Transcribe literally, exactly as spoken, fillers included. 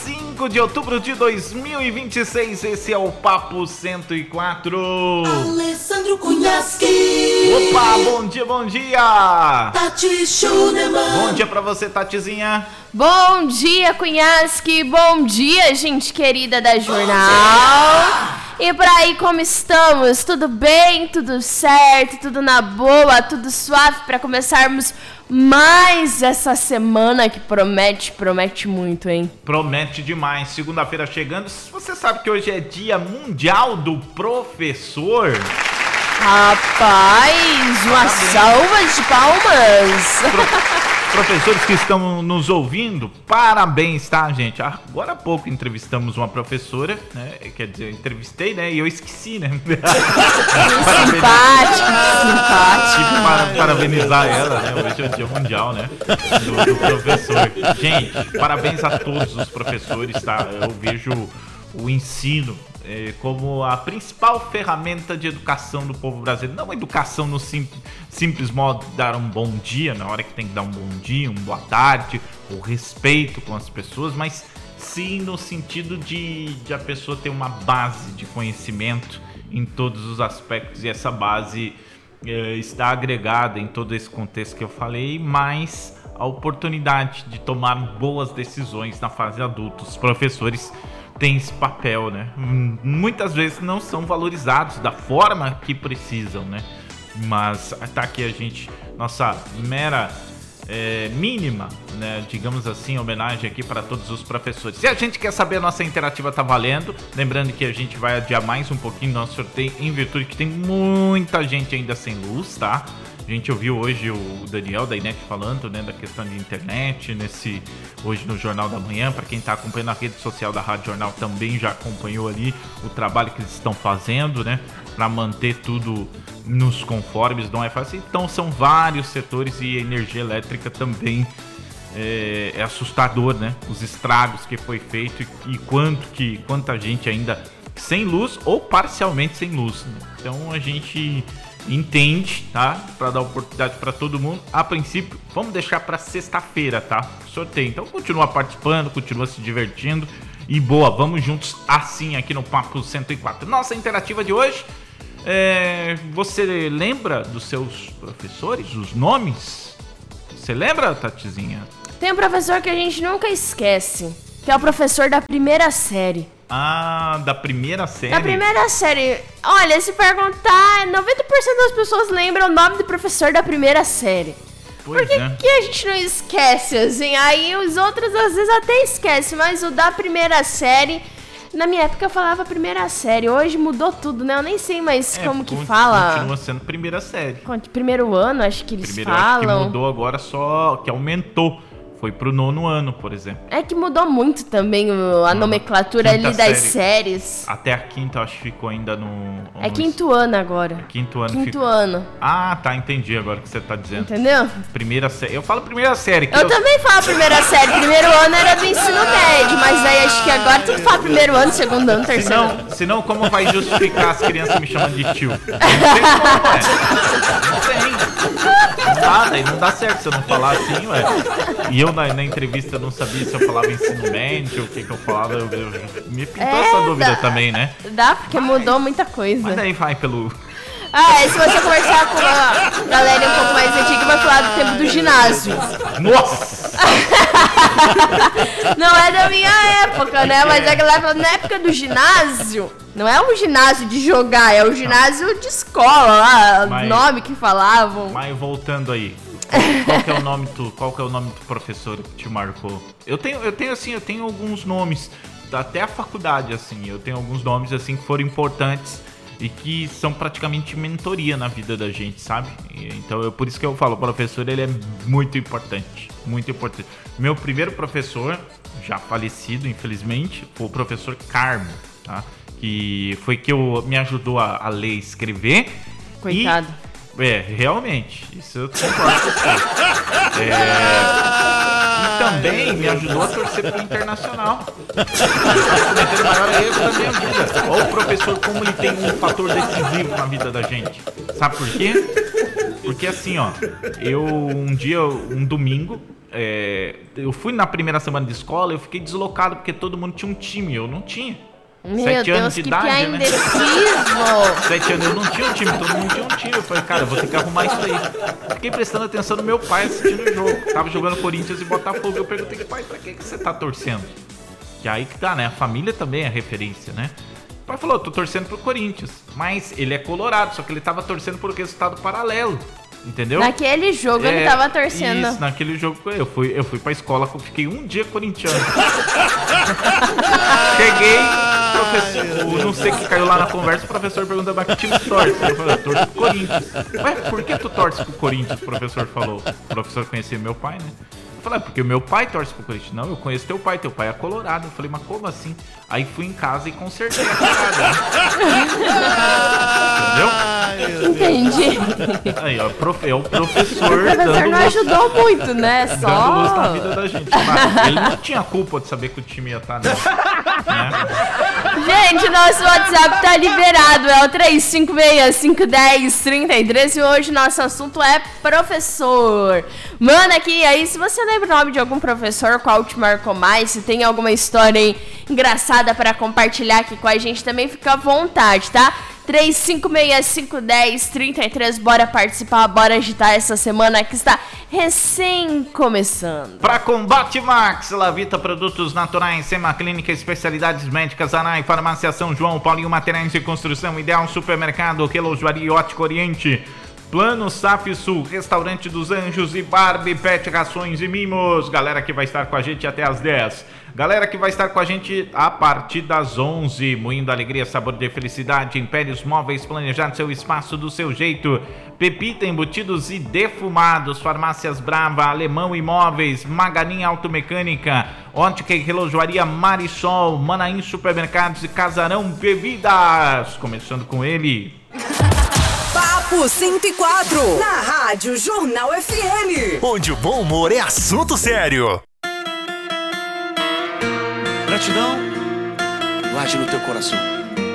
cinco de outubro de dois mil e vinte e seis, esse é o Papo cento e quatro. Alessandro Cunhasque. Opa, bom dia, bom dia. Tati Schunemann. Bom dia pra você, Tatizinha. Bom dia, Cunhasque. Bom dia, gente querida da Jornal. E por aí, como estamos? Tudo bem? Tudo certo? Tudo na boa? Tudo suave para começarmos mais essa semana que promete, promete muito, hein? Promete demais. Segunda-feira chegando. Você sabe que hoje é Dia Mundial do Professor? Rapaz, uma salva de palmas. Pro... Professores que estão nos ouvindo, parabéns, tá, gente? Agora há pouco entrevistamos uma professora, né? Quer dizer, eu entrevistei, né? E eu esqueci, né? Simpático, simpático. Para, parabenizar ela, né? Hoje é o Dia Mundial, né? Do, do professor. Gente, parabéns a todos os professores, tá? Eu vejo o ensino É, como a principal ferramenta de educação do povo brasileiro. Não educação no simples, simples modo de dar um bom dia, na hora que tem que dar um bom dia, um boa tarde, o respeito com as pessoas, mas sim no sentido de, de a pessoa ter uma base de conhecimento em todos os aspectos, e essa base é, está agregada em todo esse contexto que eu falei, mas a oportunidade de tomar boas decisões na fase adulta. Os professores tem esse papel, né? Muitas vezes não são valorizados da forma que precisam, né? Mas tá aqui a gente, nossa mera é, mínima, né? Digamos assim, homenagem aqui para todos os professores. Se a gente quer saber, a nossa interativa tá valendo. Lembrando que a gente vai adiar mais um pouquinho nosso sorteio, em virtude que tem muita gente ainda sem luz, tá? A gente ouviu hoje o Daniel da Inet falando, né, da questão de internet, nesse, hoje no Jornal da Manhã. Para quem está acompanhando a rede social da Rádio Jornal, também já acompanhou ali o trabalho que eles estão fazendo, né, para manter tudo nos conformes, não é fácil. Então são vários setores, e a energia elétrica também é, é assustador, né, os estragos que foi feito e, e quanto que, quanta gente ainda sem luz ou parcialmente sem luz, né? Então a gente entende, tá? Para dar oportunidade para todo mundo. A princípio, vamos deixar para sexta-feira, tá? Sorteio. Então continua participando, continua se divertindo. E boa, vamos juntos assim aqui no Papo cento e quatro. Nossa interativa de hoje, é... você lembra dos seus professores, os nomes? Você lembra, Tatizinha? Tem um professor que a gente nunca esquece, que é o professor da primeira série. Ah, da primeira série? Da primeira série. Olha, se perguntar, noventa por cento das pessoas lembram o nome do professor da primeira série. Pois Por que, é. que a gente não esquece, assim? Aí os outros às vezes até esquecem, mas o da primeira série... Na minha época eu falava primeira série, hoje mudou tudo, né? Eu nem sei mais É, como que con- fala. Continua sendo primeira série. Primeiro ano, acho que eles Primeiro, acho que falam. mudou agora, só que aumentou. Foi pro nono ano, por exemplo. É que mudou muito também o- a Uhum. nomenclatura Quinta ali das série. séries. Até a quinta, eu acho que ficou ainda no... É no- quinto ano agora. Quinto ano. Quinto ficou- ano, Ah, tá, entendi agora o que você tá dizendo. entendeu? Primeira série. Eu falo primeira série. Que Eu também falo primeira série. Primeiro ano era do ensino médio, mas aí acho que agora tudo fala primeiro ano, segundo ano, terceiro ano. Senão, senão, como vai justificar as crianças me chamando de tio? Não tem como, ué. Não tem. Não dá, daí não dá certo se eu não falar assim, ué. E eu na, na entrevista não sabia se eu falava ensino médio, o que que eu falava. Eu, eu, me pintou É, essa dúvida dá. também, né? Dá, porque mudou muita coisa. Mas daí vai pelo... Ah, e se você conversar com a galera um pouco mais antiga, vai falar do tempo do ginásio. Nossa! Não é da minha época, né? Mas a galera fala, na época do ginásio, não é um ginásio de jogar, é o ginásio de escola lá, Mas- o nome que falavam. Mas voltando aí, qual que é o nome do, qual que é o nome do professor que te marcou? Eu tenho, eu tenho assim, eu tenho alguns nomes, até a faculdade, assim, eu tenho alguns nomes assim que foram importantes e que são praticamente mentoria na vida da gente, sabe? E, então, eu, por isso que eu falo, o professor, ele é muito importante, muito importante. Meu primeiro professor, já falecido, infelizmente, foi o professor Carmo, tá? Que foi que eu, me ajudou a, a ler e escrever. Coitado. E, é, realmente, isso eu concordo com você. É, e também me ajudou a torcer pro Internacional. Cometendo o maior erro da minha vida. Olha o professor como ele tem um fator decisivo na vida da gente. Sabe por quê? Porque assim, ó, eu um dia, um domingo, é, eu fui na primeira semana de escola, eu fiquei deslocado porque todo mundo tinha um time, eu não tinha. Meu Sete Deus, anos de que idade, pé né? indeciso. Sete anos eu não tinha um time, todo mundo tinha um time. Eu falei, cara, eu vou ter que arrumar isso aí. Fiquei prestando atenção no meu pai assistindo o jogo. Tava jogando Corinthians e Botafogo. Eu perguntei, pai, pra que, que você tá torcendo? Que aí que tá, né? A família também é referência, né? O pai falou, tô torcendo pro Corinthians. Mas ele é colorado, só que ele tava torcendo por resultado paralelo. Entendeu? Naquele jogo É, ele tava torcendo. Isso, naquele jogo eu fui, eu fui pra escola, fiquei um dia corintiano. Cheguei, professor, não sei o que caiu lá na conversa, o professor perguntou, mas que time tu torce? Eu falei, eu torço pro Corinthians. Ué, por que tu torce pro Corinthians? O professor falou. O professor conhecia meu pai, né? Eu falei, é porque o meu pai torce pro Corinthians. Não, eu conheço teu pai, teu pai é colorado. Eu falei, mas como assim? Aí fui em casa e consertei a parada. Entendeu? Entendi. Aí, ó, profe, é o professor. O professor dando não luz, ajudou muito, né? dando Só. luz na vida da gente. Mas ele não tinha culpa de saber que o time ia estar, não. Né? Gente, nosso WhatsApp tá liberado. É o três cinco seis, cinco um zero, três três. E hoje nosso assunto é professor. Manda aqui aí, se você lembra o nome de algum professor, qual te marcou mais, se tem alguma história aí engraçada para compartilhar aqui com a gente, também fica à vontade, tá? três cinco seis, cinco um zero, três três, bora participar, bora agitar essa semana que está recém começando. Para Combate Max, Lavita Produtos Naturais, Sema Clínica, Especialidades Médicas, Anai, Farmácia São João, Paulinho Materiais de Construção, Ideal Supermercado, Relojoaria e Ótica Oriente, Plano Saf Sul, Restaurante dos Anjos e Barbie Pet Rações e Mimos. Galera que vai estar com a gente até as dez. Galera que vai estar com a gente a partir das onze. Moinho da Alegria, Sabor de Felicidade, Impérios Móveis, planejar seu espaço do seu jeito. Pepita, embutidos e defumados. Farmácias Brava, Alemão Imóveis, Maganin Automecânica, Ótica e Relojoaria Marisol, Manaim Supermercados e Casarão Bebidas. Começando com ele. Papo cento e quatro, na Rádio Jornal F M. Onde o bom humor é assunto sério. Gratidão, guarde no teu coração.